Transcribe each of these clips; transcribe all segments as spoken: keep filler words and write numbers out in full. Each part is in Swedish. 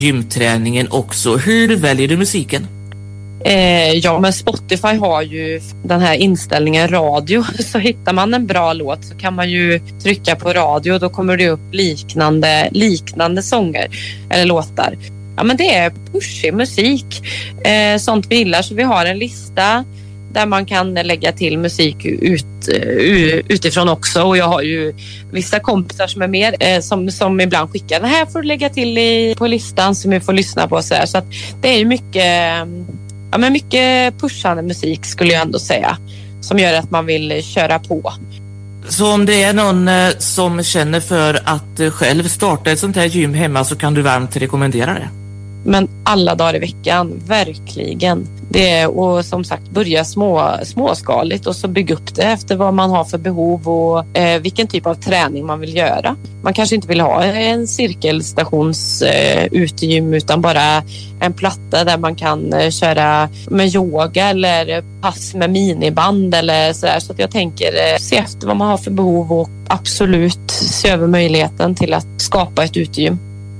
gymträningen också. Hur väljer du musiken? Eh, ja, men Spotify har ju den här inställningen radio. Så hittar man en bra låt så kan man ju trycka på radio och då kommer det upp liknande, liknande sånger eller låtar. Ja, men det är pushig musik. Eh, sånt vi gillar, så vi har en lista där man kan lägga till musik ut, utifrån också. Och jag har ju vissa kompisar som är med eh, som, som ibland skickar den här får du lägga till i, på listan som vi får lyssna på. Så, här. Så att det är ju mycket, ja, men mycket pushande musik skulle jag ändå säga, som gör att man vill köra på. Så om det är någon eh, som känner för att eh, själv starta ett sånt här gym hemma så kan du varmt rekommendera det? Men alla dagar i veckan, verkligen. Det är, och som sagt, börja små, småskaligt och så bygga upp det efter vad man har för behov och eh, vilken typ av träning man vill göra. Man kanske inte vill ha en cirkelstations eh, utegym utan bara en platta där man kan eh, köra med yoga eller pass med miniband eller sådär. Så att jag tänker eh, se efter vad man har för behov och absolut se över möjligheten till att skapa ett utegym.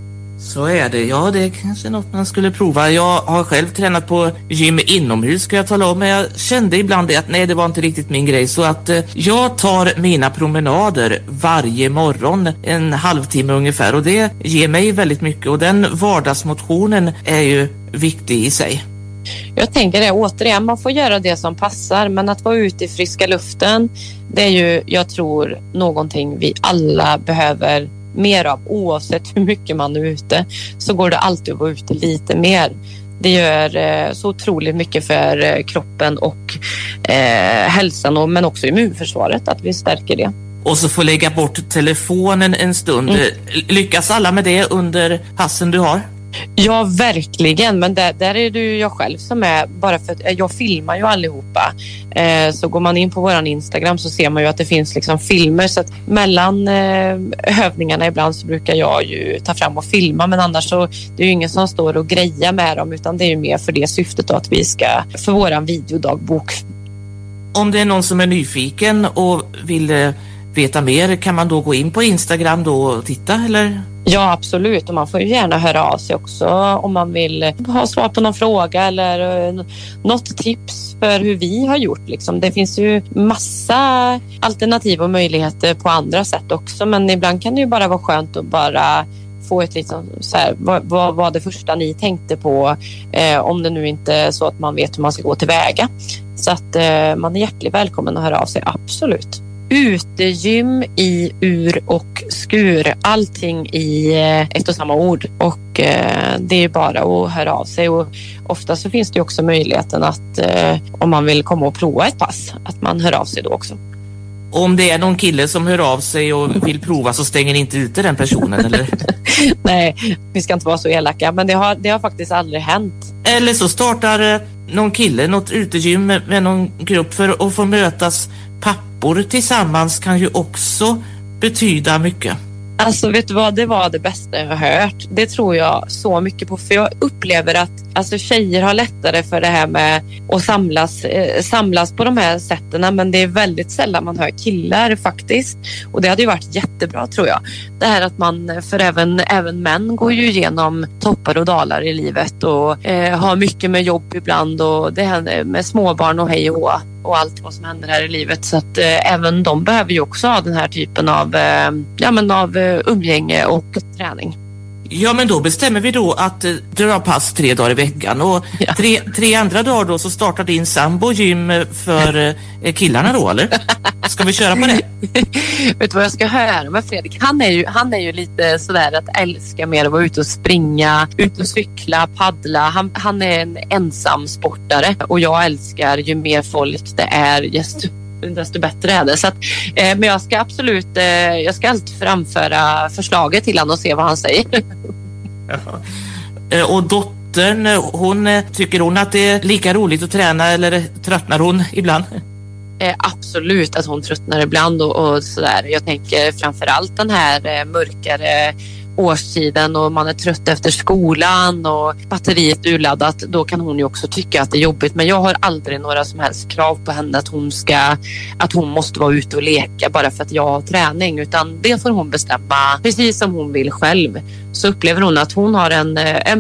Så är det. Ja, det är kanske något man skulle prova. Jag har själv tränat på gym inomhus, ska jag tala om. Men jag kände ibland det att nej, det var inte riktigt min grej. Så att eh, jag tar mina promenader varje morgon, en halvtimme ungefär. Och det ger mig väldigt mycket. Och den vardagsmotionen är ju viktig i sig. Jag tänker det, återigen, man får göra det som passar. Men att vara ute i friska luften, det är ju, jag tror, någonting vi alla behöver mer av. Oavsett hur mycket man är ute så går det alltid att vara ute lite mer. Det gör eh, så otroligt mycket för eh, kroppen och eh, hälsan och, men också immunförsvaret, att vi stärker det. Och så får lägga bort telefonen en stund. Mm. Lyckas alla med det under passen du har? Ja, verkligen. Men där, där är det ju jag själv som är, bara för att jag filmar ju allihopa. Eh, så går man in på våran Instagram så ser man ju att det finns liksom filmer. Så att mellan eh, övningarna ibland så brukar jag ju ta fram och filma. Men annars så det är ju ingen som står och grejar med dem, utan det är ju mer för det syftet då, att vi ska, för våran videodagbok. Om det är någon som är nyfiken och vill eh, veta mer, kan man då gå in på Instagram då och titta, eller? Ja, absolut. Och man får ju gärna höra av sig också om man vill ha svar på någon fråga eller uh, något tips för hur vi har gjort. Liksom. Det finns ju massa alternativ och möjligheter på andra sätt också. Men ibland kan det ju bara vara skönt att bara få ett liksom, så här, vad, vad var det första ni tänkte på, eh, om det nu inte är så att man vet hur man ska gå tillväga. Så att eh, man är hjärtligt välkommen att höra av sig, absolut. Utegym i ur och skur. Allting i ett och samma ord. Och eh, det är bara att höra av sig. Och ofta så finns det också möjligheten att eh, om man vill komma och prova ett pass, att man hör av sig då också. Om det är någon kille som hör av sig och vill prova så stänger ni inte ute den personen, eller? Nej, vi ska inte vara så elaka. Men det har, det har faktiskt aldrig hänt. Eller så startar någon kille något utegym med, med någon grupp för att få mötas. Pappor tillsammans kan ju också betyda mycket. Alltså vet du vad, det var det bästa jag har hört. Det tror jag så mycket på, för jag upplever att alltså, tjejer har lättare för det här med att samlas, eh, samlas på de här sätten, men det är väldigt sällan man hör killar faktiskt. Och det hade ju varit jättebra, tror jag. Det här att man, för även, även män går ju igenom toppar och dalar i livet och eh, har mycket med jobb ibland och det händer med småbarn och hej och och allt vad som händer här i livet. Så att eh, även de behöver ju också ha den här typen av, eh, ja, men av eh, umgänge och träning. Ja, men då bestämmer vi då att eh, dra pass tre dagar i veckan och ja. tre, tre andra dagar då så startar din sambo gym för eh, killarna då, eller? Ska vi köra på det? Vet du vad jag ska höra med Fredrik? Han är ju, han är ju lite sådär att älska mer att vara ute och springa, ut och cykla, paddla. Han, han är en ensam sportare och jag älskar ju mer folk det är, desto, desto bättre är det. Så att, eh, men jag ska absolut, eh, jag ska alltid framföra förslaget till honom och se vad han säger. Ja. Och dottern, hon, tycker hon att det är lika roligt att träna eller tröttnar hon ibland? Eh, absolut att hon tröttnar ibland och, och sådär. Jag tänker framförallt den här eh, mörkare årstiden och man är trött efter skolan och batteriet är urladdat, då kan hon ju också tycka att det är jobbigt. Men jag har aldrig några som helst krav på henne att hon ska, att hon måste vara ute och leka bara för att jag har träning, utan det får hon bestämma precis som hon vill själv. Så upplever hon att hon har en, en